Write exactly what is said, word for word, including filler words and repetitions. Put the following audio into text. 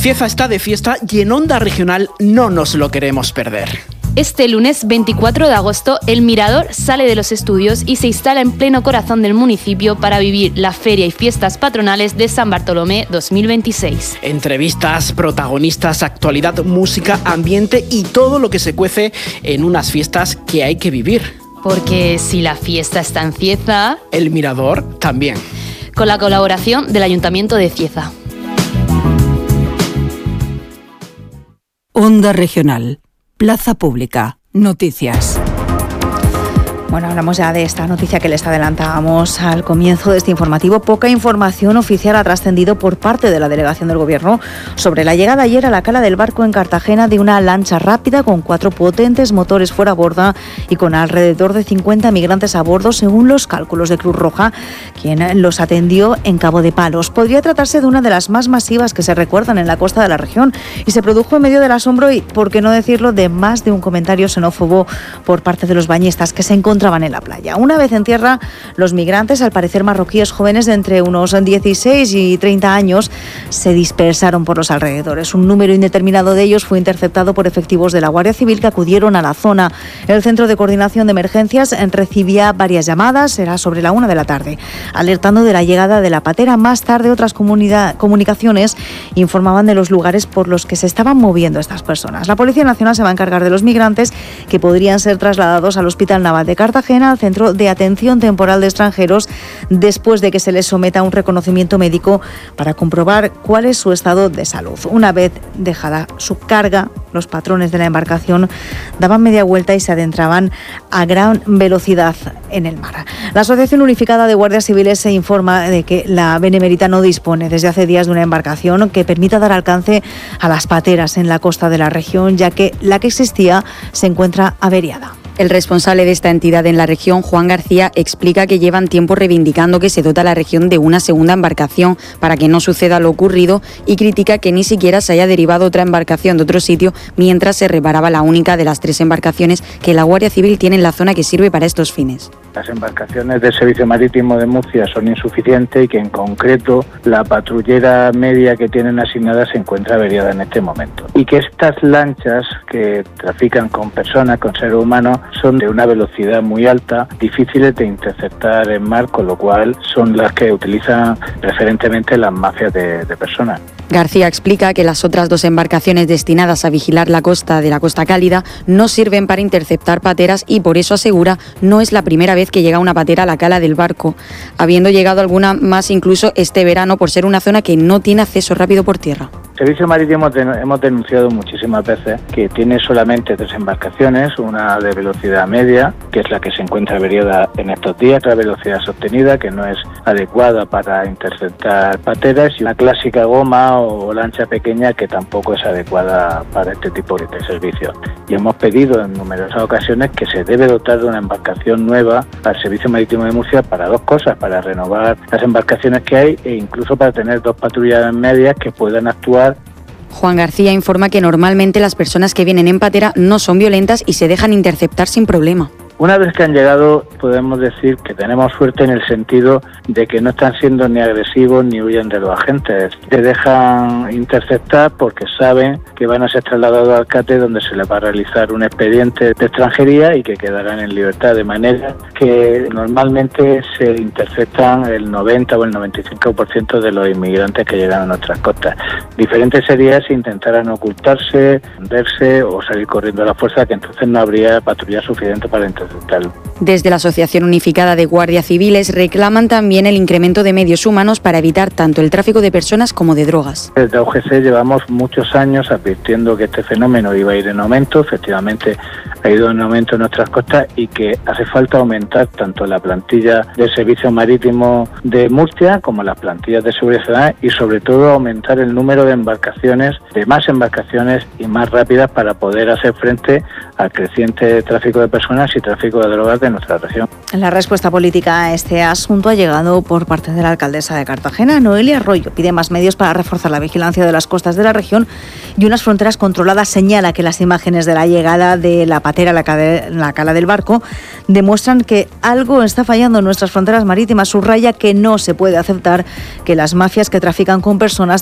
Cieza está de fiesta y en Onda Regional no nos lo queremos perder. Este lunes veinticuatro de agosto, el Mirador sale de los estudios y se instala en pleno corazón del municipio para vivir la feria y fiestas patronales de San Bartolomé dos mil veintiséis. Entrevistas, protagonistas, actualidad, música, ambiente y todo lo que se cuece en unas fiestas que hay que vivir. Porque si la fiesta está en Cieza, el Mirador también. Con la colaboración del Ayuntamiento de Cieza. Onda Regional. Plaza Pública. Noticias. Bueno, hablamos ya de esta noticia que les adelantábamos al comienzo de este informativo. Poca información oficial ha trascendido por parte de la delegación del Gobierno sobre la llegada ayer a la cala del Barco en Cartagena de una lancha rápida con cuatro potentes motores fuera borda y con alrededor de cincuenta migrantes a bordo, según los cálculos de Cruz Roja, quien los atendió en Cabo de Palos. Podría tratarse de una de las más masivas que se recuerdan en la costa de la región y se produjo en medio del asombro y, por qué no decirlo, de más de un comentario xenófobo por parte de los bañistas que se encontraban en la playa. Una vez en tierra, los migrantes, al parecer marroquíes jóvenes de entre unos dieciséis y treinta años, se dispersaron por los alrededores. Un número indeterminado de ellos fue interceptado por efectivos de la Guardia Civil que acudieron a la zona. El Centro de Coordinación de Emergencias recibía varias llamadas, era sobre la una de la tarde, alertando de la llegada de la patera. Más tarde, otras comunicaciones informaban de los lugares por los que se estaban moviendo estas personas. La Policía Nacional se va a encargar de los migrantes que podrían ser trasladados al Hospital Naval de Cartagena, al Centro de Atención Temporal de Extranjeros, después de que se les someta a un reconocimiento médico para comprobar cuál es su estado de salud. Una vez dejada su carga, los patrones de la embarcación daban media vuelta y se adentraban a gran velocidad en el mar. La Asociación Unificada de Guardias Civiles se informa de que la Benemérita no dispone desde hace días de una embarcación que permita dar alcance a las pateras en la costa de la región, ya que la que existía se encuentra averiada. El responsable de esta entidad en la región, Juan García, explica que llevan tiempo reivindicando que se dota a la región de una segunda embarcación para que no suceda lo ocurrido y critica que ni siquiera se haya derivado otra embarcación de otro sitio mientras se reparaba la única de las tres embarcaciones que la Guardia Civil tiene en la zona que sirve para estos fines. Las embarcaciones del Servicio Marítimo de Murcia son insuficientes y que en concreto la patrullera media que tienen asignada se encuentra averiada en este momento. Y que estas lanchas que trafican con personas, con seres humanos, son de una velocidad muy alta, difíciles de interceptar en mar, con lo cual son las que utilizan preferentemente las mafias de, de personas. García explica que las otras dos embarcaciones destinadas a vigilar la costa de la Costa Cálida no sirven para interceptar pateras y por eso asegura no es la primera vez que llega una patera a la cala del Barco, habiendo llegado alguna más incluso este verano por ser una zona que no tiene acceso rápido por tierra. El Servicio Marítimo hemos denunciado muchísimas veces que tiene solamente tres embarcaciones, una de velocidad media, que es la que se encuentra averiada en estos días, otra velocidad sostenida, que no es adecuada para interceptar pateras, y una clásica goma o lancha pequeña que tampoco es adecuada para este tipo de servicios. Y hemos pedido en numerosas ocasiones que se debe dotar de una embarcación nueva al Servicio Marítimo de Murcia para dos cosas, para renovar las embarcaciones que hay e incluso para tener dos patrullas medias que puedan actuar. Juan García informa que normalmente las personas que vienen en patera no son violentas y se dejan interceptar sin problema. Una vez que han llegado, podemos decir que tenemos suerte en el sentido de que no están siendo ni agresivos ni huyen de los agentes. Se dejan interceptar porque saben que van a ser trasladados al C A T E, donde se les va a realizar un expediente de extranjería y que quedarán en libertad, de manera que normalmente se interceptan el noventa o el noventa y cinco por ciento de los inmigrantes que llegan a nuestras costas. Diferente sería si intentaran ocultarse, esconderse o salir corriendo a la fuerza, que entonces no habría patrulla suficiente para interceptar. Desde la Asociación Unificada de Guardias Civiles reclaman también el incremento de medios humanos para evitar tanto el tráfico de personas como de drogas. Desde A U G C llevamos muchos años advirtiendo que este fenómeno iba a ir en aumento. Efectivamente ha ido en aumento en nuestras costas y que hace falta aumentar tanto la plantilla del Servicio Marítimo de Murcia como las plantillas de seguridad ciudadana y sobre todo aumentar el número de embarcaciones, de más embarcaciones y más rápidas para poder hacer frente al creciente tráfico de personas y tráfico de drogas de nuestra región. La respuesta política a este asunto ha llegado por parte de la alcaldesa de Cartagena, Noelia Arroyo. Pide más medios para reforzar la vigilancia de las costas de la región y unas fronteras controladas. Señala que las imágenes de la llegada de la patera a la, cade- la cala del Barco demuestran que algo está fallando en nuestras fronteras marítimas. Subraya que no se puede aceptar que las mafias que trafican con personas